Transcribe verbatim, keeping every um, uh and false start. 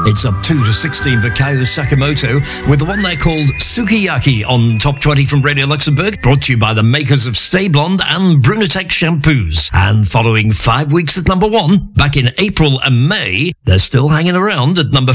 It's up two to sixteen for Kayo Sakamoto with the one they called Sukiyaki on Top twenty from Radio Luxembourg, brought to you by the makers of Stay Blonde and Brunatech shampoos. And following five weeks at number one, back in April and May, they're still hanging around at number